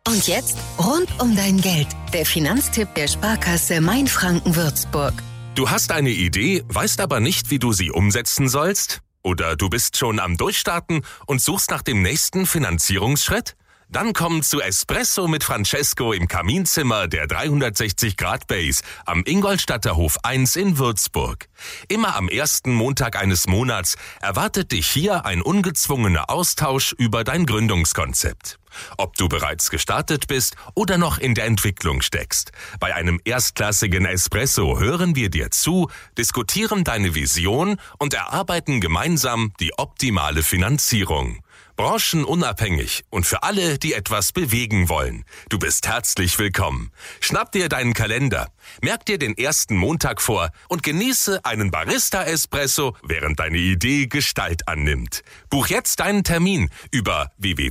Und jetzt rund um dein Geld. Der Finanztipp der Sparkasse Mainfranken-Würzburg. Du hast eine Idee, weißt aber nicht, wie du sie umsetzen sollst? Oder du bist schon am Durchstarten und suchst nach dem nächsten Finanzierungsschritt? Dann komm zu Espresso mit Francesco im Kaminzimmer der 360-Grad-Base am Ingolstadter Hof 1 in Würzburg. Immer am ersten Montag eines Monats erwartet dich hier ein ungezwungener Austausch über dein Gründungskonzept. Ob du bereits gestartet bist oder noch in der Entwicklung steckst. Bei einem erstklassigen Espresso hören wir dir zu, diskutieren deine Vision und erarbeiten gemeinsam die optimale Finanzierung. Branchenunabhängig und für alle, die etwas bewegen wollen. Du bist herzlich willkommen. Schnapp dir deinen Kalender, merk dir den ersten Montag vor und genieße einen Barista-Espresso, während deine Idee Gestalt annimmt. Buch jetzt deinen Termin über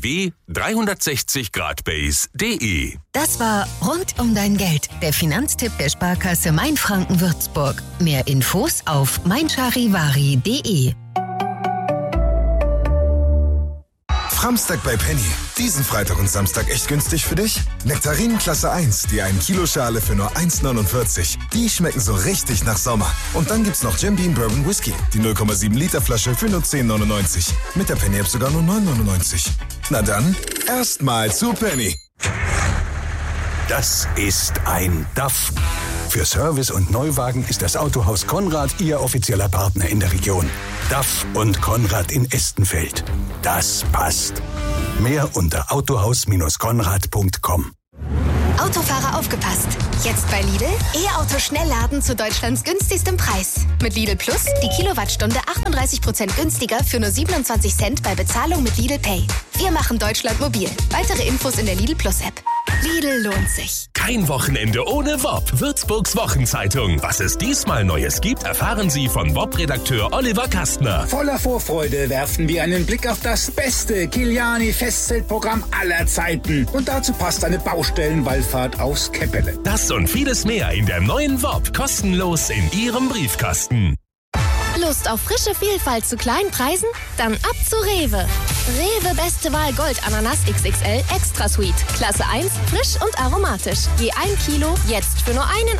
www.360gradbase.de. Das war Rund um dein Geld, der Finanztipp der Sparkasse Mainfranken-Würzburg. Mehr Infos auf meincharivari.de. Samstag bei Penny. Diesen Freitag und Samstag echt günstig für dich? Nektarinen Klasse 1, die 1 Kilo Schale für nur 1,49. Die schmecken so richtig nach Sommer. Und dann gibt's noch Jim Beam Bourbon Whisky, die 0,7 Liter Flasche für nur 10,99. Mit der Penny App sogar nur 9,99. Na dann, erstmal zu Penny. Das ist ein DAF. Für Service und Neuwagen ist das Autohaus Konrad Ihr offizieller Partner in der Region. DAF und Konrad in Estenfeld. Das passt. Mehr unter autohaus-konrad.com. Autofahrer aufgepasst. Jetzt bei Lidl E-Auto Schnellladen zu Deutschlands günstigstem Preis. Mit Lidl Plus die Kilowattstunde 38% günstiger für nur 27 Cent bei Bezahlung mit Lidl Pay. Wir machen Deutschland mobil. Weitere Infos in der Lidl Plus App. Lidl lohnt sich. Kein Wochenende ohne WOP. Würzburgs Wochenzeitung. Was es diesmal Neues gibt, erfahren Sie von WOP-Redakteur Oliver Kastner. Voller Vorfreude werfen wir einen Blick auf das beste Kiliani-Festzeltprogramm aller Zeiten. Und dazu passt eine Baustellenwallfahrt aus Keppele. Das und vieles mehr in der neuen WOP. Kostenlos in Ihrem Briefkasten. Lust auf frische Vielfalt zu kleinen Preisen? Dann ab zu Rewe. Rewe Beste Wahl Gold Ananas XXL Extra Sweet. Klasse 1, frisch und aromatisch. Je 1 Kilo, jetzt für nur 1,99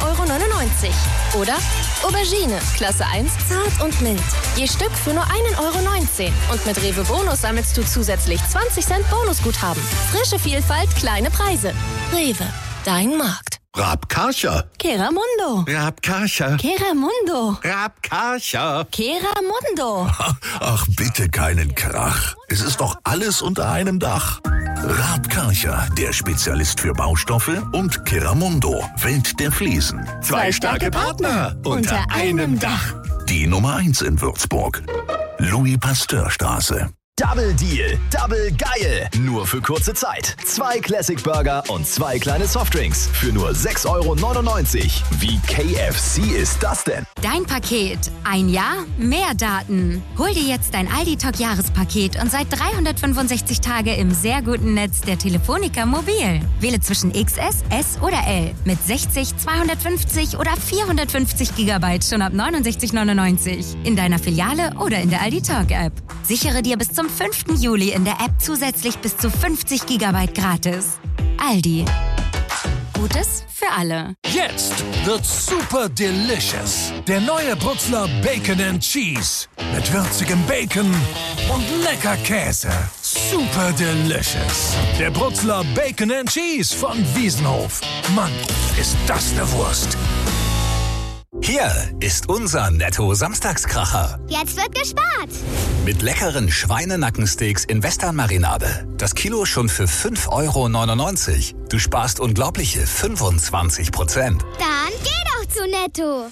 € Oder Aubergine, Klasse 1, zart und mild. Je Stück für nur 1,19 € Und mit Rewe Bonus sammelst du zusätzlich 20 Cent Bonusguthaben. Frische Vielfalt, kleine Preise. Rewe, dein Markt. Rabkarcher. Keramundo. Rabkarcher. Keramundo. Rabkarcher. Keramundo. Ach, bitte keinen Krach. Es ist doch alles unter einem Dach. Rabkarcher, der Spezialist für Baustoffe, und Keramundo, Welt der Fliesen. Zwei starke Partner unter einem Dach. Die Nummer 1 in Würzburg. Louis-Pasteur-Straße. Double Deal, Double geil. Nur für kurze Zeit. 2 Classic Burger und 2 kleine Softdrinks für nur 6,99 €. Wie KFC ist das denn? Dein Paket. Ein Jahr, mehr Daten. Hol dir jetzt dein Aldi-Talk-Jahrespaket und seit 365 Tage im sehr guten Netz der Telefonica Mobil. Wähle zwischen XS, S oder L mit 60, 250 oder 450 GB schon ab 69,99 € in deiner Filiale oder in der Aldi-Talk-App. Sichere dir bis zum 5. Juli in der App zusätzlich bis zu 50 GB gratis. Aldi. Gutes für alle. Jetzt wird's super delicious. Der neue Brutzler Bacon and Cheese. Mit würzigem Bacon und lecker Käse. Super delicious. Der Brutzler Bacon and Cheese von Wiesenhof. Mann, ist das eine Wurst. Hier ist unser Netto-Samstagskracher. Jetzt wird gespart. Mit leckeren Schweinenackensteaks in Western-Marinade. Das Kilo schon für 5,99 €. Du sparst unglaubliche 25%. Dann geh doch zu Netto.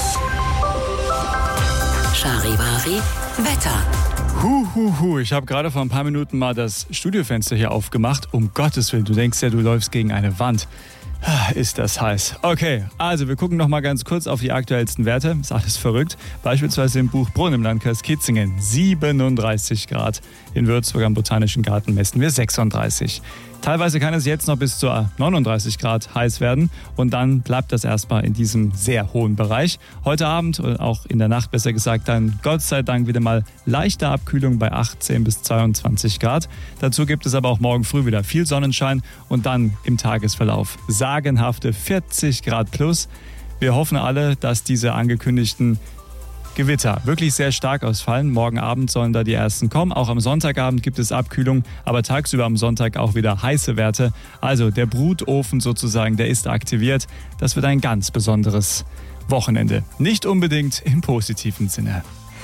Charivari Wetter. Ich habe gerade vor ein paar Minuten mal das Studiofenster hier aufgemacht. Um Gottes Willen, du denkst ja, du läufst gegen eine Wand. Ist das heiß. Okay, also wir gucken noch mal ganz kurz auf die aktuellsten Werte. Ist alles verrückt. Beispielsweise im Buchbrunn im Landkreis Kitzingen 37 Grad. In Würzburg am Botanischen Garten messen wir 36. Teilweise kann es jetzt noch bis zu 39 Grad heiß werden und dann bleibt das erstmal in diesem sehr hohen Bereich. Heute Abend oder auch in der Nacht besser gesagt, dann Gott sei Dank wieder mal leichte Abkühlung bei 18 bis 22 Grad. Dazu gibt es aber auch morgen früh wieder viel Sonnenschein und dann im Tagesverlauf sagenhafte 40 Grad plus. Wir hoffen alle, dass diese angekündigten Gewitter wirklich sehr stark ausfallen. Morgen Abend sollen da die ersten kommen. Auch am Sonntagabend gibt es Abkühlung, aber tagsüber am Sonntag auch wieder heiße Werte. Also der Brutofen sozusagen, der ist aktiviert. Das wird ein ganz besonderes Wochenende. Nicht unbedingt im positiven Sinne.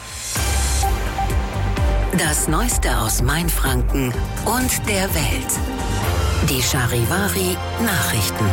Das Neueste aus Mainfranken und der Welt. Die Charivari Nachrichten.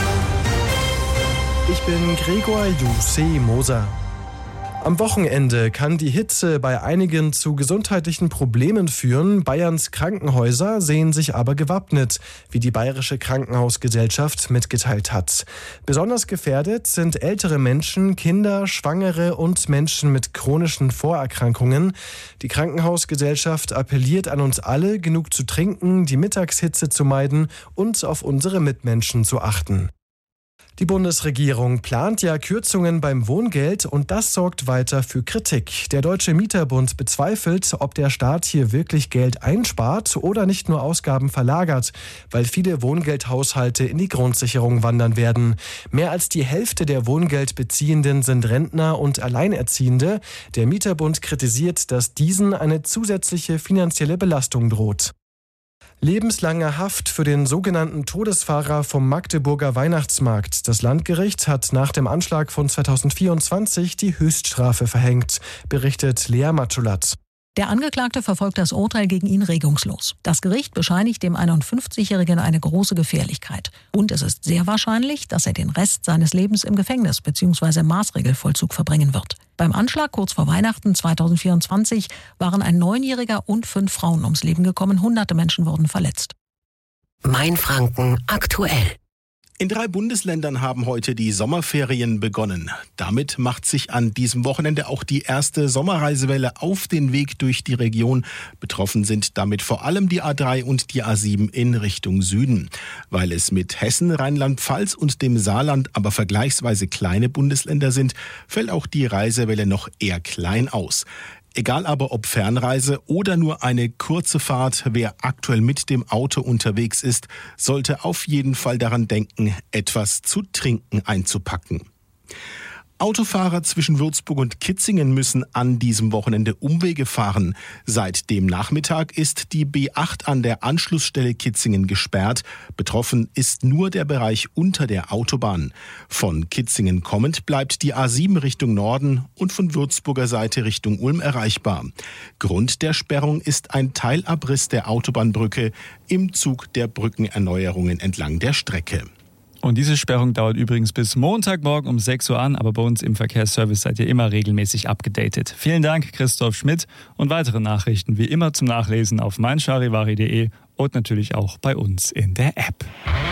Ich bin Gregor Jussi-Moser. Am Wochenende kann die Hitze bei einigen zu gesundheitlichen Problemen führen. Bayerns Krankenhäuser sehen sich aber gewappnet, wie die Bayerische Krankenhausgesellschaft mitgeteilt hat. Besonders gefährdet sind ältere Menschen, Kinder, Schwangere und Menschen mit chronischen Vorerkrankungen. Die Krankenhausgesellschaft appelliert an uns alle, genug zu trinken, die Mittagshitze zu meiden und auf unsere Mitmenschen zu achten. Die Bundesregierung plant ja Kürzungen beim Wohngeld und das sorgt weiter für Kritik. Der Deutsche Mieterbund bezweifelt, ob der Staat hier wirklich Geld einspart oder nicht nur Ausgaben verlagert, weil viele Wohngeldhaushalte in die Grundsicherung wandern werden. Mehr als die Hälfte der Wohngeldbeziehenden sind Rentner und Alleinerziehende. Der Mieterbund kritisiert, dass diesen eine zusätzliche finanzielle Belastung droht. Lebenslange Haft für den sogenannten Todesfahrer vom Magdeburger Weihnachtsmarkt. Das Landgericht hat nach dem Anschlag von 2024 die Höchststrafe verhängt, berichtet Lea Matschulat. Der Angeklagte verfolgt das Urteil gegen ihn regungslos. Das Gericht bescheinigt dem 51-Jährigen eine große Gefährlichkeit. Und es ist sehr wahrscheinlich, dass er den Rest seines Lebens im Gefängnis bzw. Maßregelvollzug verbringen wird. Beim Anschlag kurz vor Weihnachten 2024 waren ein 9-Jähriger und 5 Frauen ums Leben gekommen. Hunderte Menschen wurden verletzt. Mainfranken aktuell. In 3 Bundesländern haben heute die Sommerferien begonnen. Damit macht sich an diesem Wochenende auch die erste Sommerreisewelle auf den Weg durch die Region. Betroffen sind damit vor allem die A3 und die A7 in Richtung Süden. Weil es mit Hessen, Rheinland-Pfalz und dem Saarland aber vergleichsweise kleine Bundesländer sind, fällt auch die Reisewelle noch eher klein aus. Egal aber ob Fernreise oder nur eine kurze Fahrt, wer aktuell mit dem Auto unterwegs ist, sollte auf jeden Fall daran denken, etwas zu trinken einzupacken. Autofahrer zwischen Würzburg und Kitzingen müssen an diesem Wochenende Umwege fahren. Seit dem Nachmittag ist die B8 an der Anschlussstelle Kitzingen gesperrt. Betroffen ist nur der Bereich unter der Autobahn. Von Kitzingen kommend bleibt die A7 Richtung Norden und von Würzburger Seite Richtung Ulm erreichbar. Grund der Sperrung ist ein Teilabriss der Autobahnbrücke im Zug der Brückenerneuerungen entlang der Strecke. Und diese Sperrung dauert übrigens bis Montagmorgen um 6 Uhr an, aber bei uns im Verkehrsservice seid ihr immer regelmäßig abgedatet. Vielen Dank, Christoph Schmidt, und weitere Nachrichten wie immer zum Nachlesen auf meincharivari.de und natürlich auch bei uns in der App.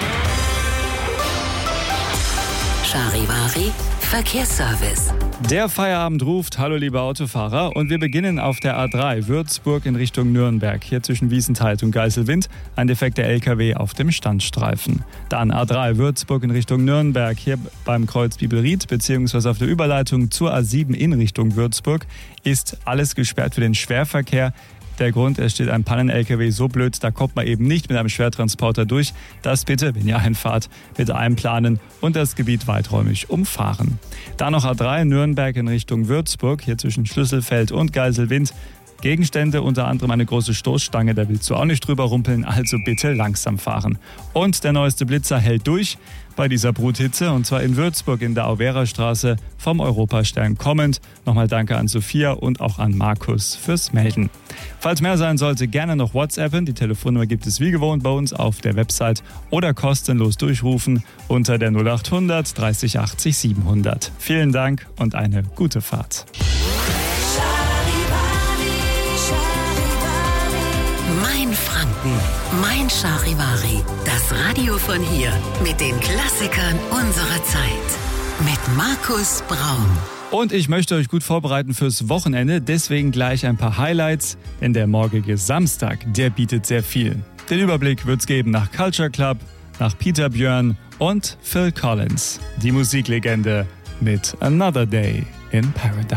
Charivari Verkehrsservice. Der Feierabend ruft, hallo liebe Autofahrer, und wir beginnen auf der A3 Würzburg in Richtung Nürnberg, hier zwischen Wiesenthal und Geiselwind, ein defekter LKW auf dem Standstreifen. Dann A3 Würzburg in Richtung Nürnberg, hier beim Kreuz Bibelried bzw. auf der Überleitung zur A7 in Richtung Würzburg ist alles gesperrt für den Schwerverkehr. Der Grund, es steht ein Pannen-LKW so blöd, da kommt man eben nicht mit einem Schwertransporter durch. Das bitte, wenn ihr einfahrt, mit einplanen und das Gebiet weiträumig umfahren. Dann noch A3 Nürnberg in Richtung Würzburg, hier zwischen Schlüsselfeld und Geiselwind. Gegenstände, unter anderem eine große Stoßstange, da willst du auch nicht drüber rumpeln, also bitte langsam fahren. Und der neueste Blitzer hält durch bei dieser Bruthitze, und zwar in Würzburg in der Auwera-Straße vom Europastern kommend. Nochmal danke an Sophia und auch an Markus fürs Melden. Falls mehr sein sollte, gerne noch WhatsAppen. Die Telefonnummer gibt es wie gewohnt bei uns auf der Website oder kostenlos durchrufen unter der 0800 30 80 700. Vielen Dank und eine gute Fahrt. Mainfranken, Mein Charivari, das Radio von hier mit den Klassikern unserer Zeit. Mit Markus Braun. Und ich möchte euch gut vorbereiten fürs Wochenende, deswegen gleich ein paar Highlights, denn der morgige Samstag, der bietet sehr viel. Den Überblick wird's geben nach Culture Club, nach Peter Björn und Phil Collins. Die Musiklegende mit Another Day in Paradise.